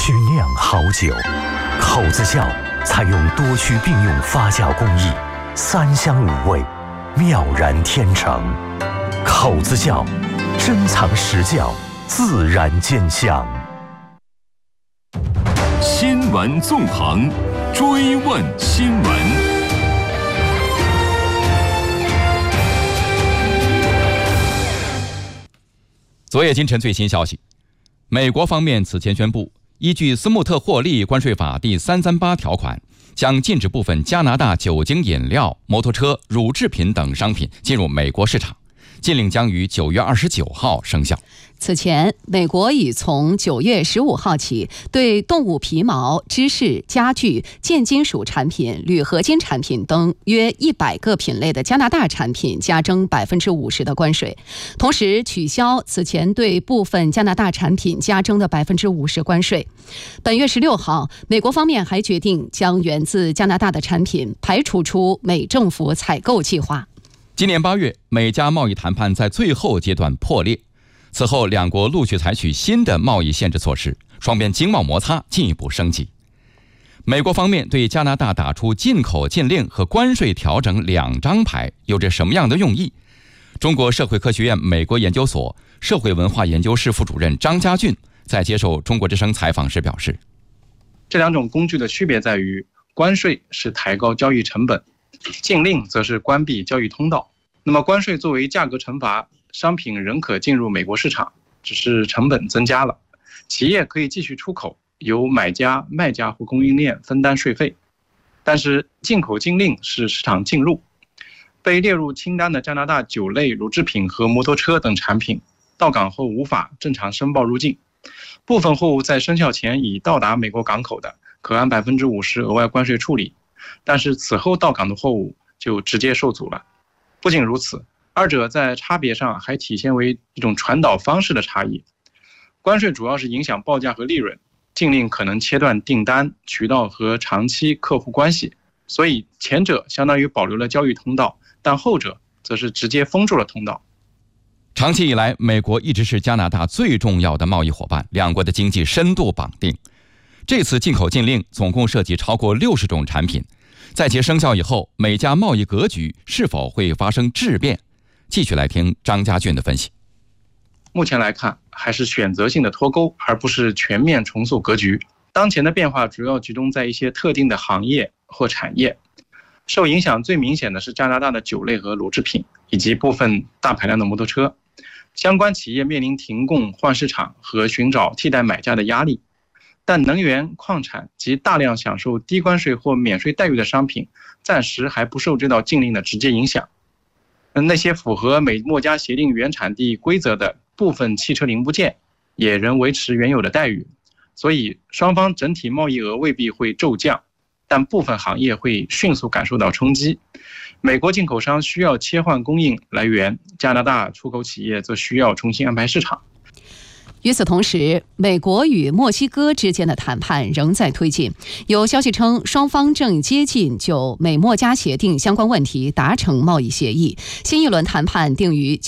需酿好酒。口子窖采用多区并用发酵工艺，3香5味，妙然天成。口子窖，珍藏实窖，自然见香。 新闻纵横，追问新闻。 昨夜今晨最新消息，美国方面此前宣布，依据斯穆特霍利关税法第338条款，将禁止部分加拿大酒精饮料、摩托车、乳制品等商品进入美国市场。禁令将于9月29号生效。 此前，美国已从9月15号起，对动物皮毛、芝士、家具、建金属产品、铝合金产品等约100个品类的加拿大产品加征50%的关税，同时取消此前对部分加拿大产品加征的50%关税。本月16号，美国方面还决定将源自加拿大的产品排除出美政府采购计划。 今年8月，美加贸易谈判在最后阶段破裂。此后，两国陆续采取新的贸易限制措施，双边经贸摩擦进一步升级。美国方面对加拿大打出进口禁令和关税调整2张牌，有着什么样的用意？中国社会科学院美国研究所社会文化研究室副主任张家俊在接受中国之声采访时表示， 这2种工具的区别在于，关税是抬高交易成本，禁令则是关闭交易通道。那么关税作为价格惩罚，商品仍可进入美国市场，只是成本增加了。企业可以继续出口，由买家、卖家或供应链分担税费。但是进口禁令是市场禁入，被列入清单的加拿大酒类、乳制品和摩托车等产品，到港后无法正常申报入境。部分货物在生效前已到达美国港口的，可按50%额外关税处理，但是此后到港的货物就直接受阻了。不仅如此，二者在差别上还体现为一种传导方式的差异。关税主要是影响报价和利润，禁令可能切断订单、渠道和长期客户关系，所以前者相当于保留了交易通道，但后者则是直接封住了通道。 长期以来，美国一直是加拿大最重要的贸易伙伴，两国的经济深度绑定。这次进口禁令总共涉及超过60种产品，在其生效以后，美加贸易格局是否会发生质变？继续来听张家俊的分析。 目前来看，还是选择性的脱钩，而不是全面重塑格局。当前的变化主要集中在一些特定的行业或产业，受影响最明显的是加拿大的酒类和乳制品，以及部分大排量的摩托车。相关企业面临停供、换市场和寻找替代买家的压力。但能源、矿产及大量享受低关税或免税待遇的商品，暂时还不受这道禁令的直接影响。那些符合美墨加协定原产地规则的部分汽车零部件，也仍维持原有的待遇。所以双方整体贸易额未必会骤降，但部分行业会迅速感受到冲击。美国进口商需要切换供应来源，加拿大出口企业则需要重新安排市场。 与此同时，美国与墨西哥之间的谈判仍在推进。有消息称，双方正接近就美墨加协定相关问题达成贸易协议。新一轮谈判定于